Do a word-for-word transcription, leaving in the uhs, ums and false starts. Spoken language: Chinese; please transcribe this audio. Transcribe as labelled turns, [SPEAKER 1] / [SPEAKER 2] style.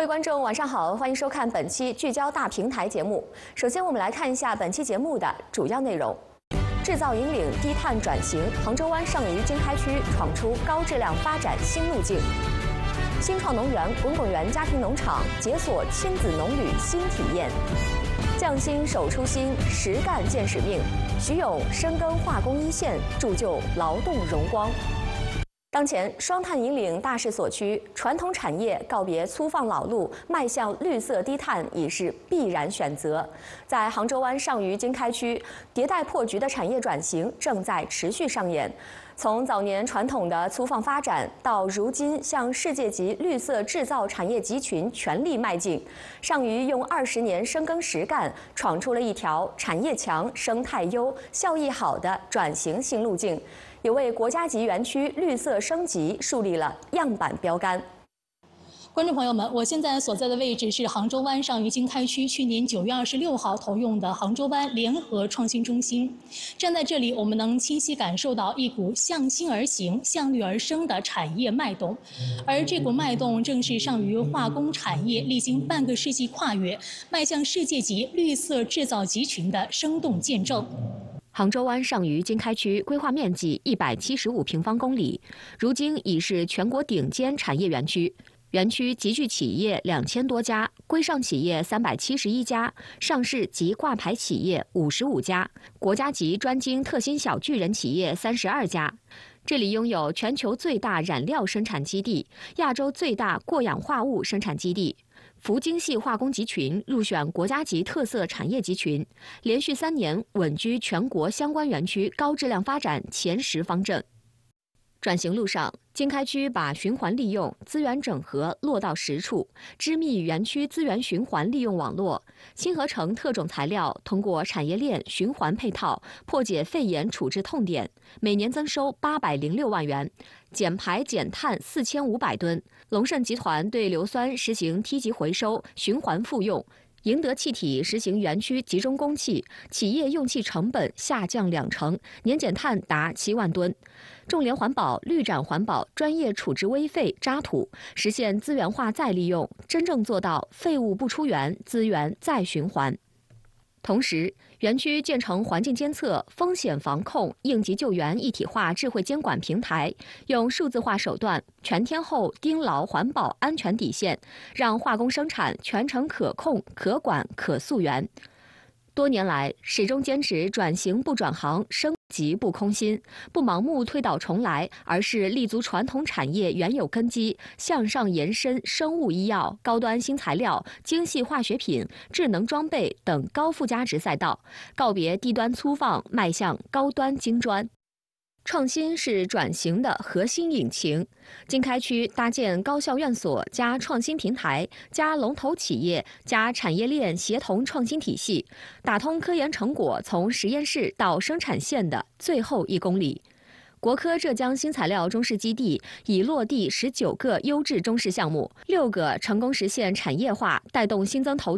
[SPEAKER 1] 位观众，晚上好，欢迎收看本期聚焦大平台节目。首先，我们来看一下本期节目的主要内容：制造引领低碳转型，杭州湾上虞经开区闯出高质量发展新路径；新创农园滚滚园家庭农场解锁亲子农旅新体验；匠心守初心，实干见使命。徐勇深耕化工一线，铸就劳动荣光。 当前双碳引领大势所趋，传统产业告别粗放老路，迈向绿色低碳已是必然选择。在杭州湾上虞经开区，迭代破局的产业转型正在持续上演。从早年传统的粗放发展，到如今向世界级绿色制造产业集群全力迈进，上虞用二十年深耕实干，闯出了一条产业强、生态优、效益好的转型新路径。 也为国家级园区绿色升级树立了样板标杆。
[SPEAKER 2] 观众朋友们，我现在所在的位置是杭州湾上虞经开区去年九月二十六号投用的杭州湾联合创新中心。站在这里，我们能清晰感受到一股向心而行、向绿而生的产业脉动，而这股脉动正是上虞化工产业历经半个世纪跨越，迈向世界级绿色制造集群的生动见证。
[SPEAKER 1] 杭州湾上虞经开区规划面积一百七十五平方公里，如今已是全国顶尖产业园区。园区集聚企业两千多家，规上企业三百七十一家，上市及挂牌企业五十五家，国家级专精特新小巨人企业三十二家。这里拥有全球最大染料生产基地、亚洲最大过氧化物生产基地。 福精细化工集群入选国家级特色产业集群，连续三年稳居全国相关园区高质量发展前十方阵。转型路上，经开区把循环利用、资源整合落到实处，织密园区资源循环利用网络。新合成特种材料通过产业链循环配套，破解废盐处置痛点，每年增收八百零六万元，减排减碳四千五百吨。 龙盛集团对硫酸实行梯级回收、循环复用；赢得气体实行园区集中供气，企业用气成本下降两成，年减碳达七万吨。众联环保、绿展环保专业处置微废渣土，实现资源化再利用，真正做到废物不出园，资源再循环。 同时，园区建成环境监测、风险防控、应急救援一体化智慧监管平台，用数字化手段全天候盯牢环保安全底线，让化工生产全程可控、可管、可溯源。多年来，始终坚持转型不转行、升级不空心，不盲目推倒重来，而是立足传统产业原有根基，向上延伸生物医药、高端新材料、精细化学品、智能装备等高附加值赛道，告别低端粗放，迈向高端精专。 创新是转型的核心引擎。经开区搭建高校院所加创新平台加龙头企业加产业链协同创新体系，打通科研成果从实验室到生产线的最后一公里。国科浙江新材料中试基地已落地十九个优质中试项目，六个成功实现产业化，带动新增投。